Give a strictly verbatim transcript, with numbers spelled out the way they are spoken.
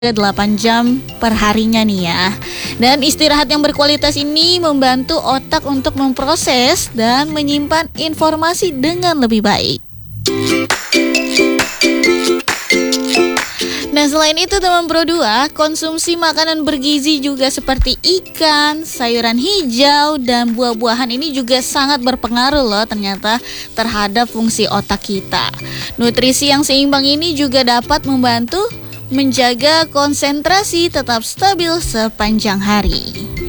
delapan jam perharinya nih ya. Dan istirahat yang berkualitas ini membantu otak untuk memproses dan menyimpan informasi dengan lebih baik. Nah, selain itu teman Pro dua, konsumsi makanan bergizi juga seperti ikan, sayuran hijau, dan buah-buahan ini juga sangat berpengaruh loh ternyata terhadap fungsi otak kita. Nutrisi yang seimbang ini juga dapat membantu menjaga konsentrasi tetap stabil sepanjang hari.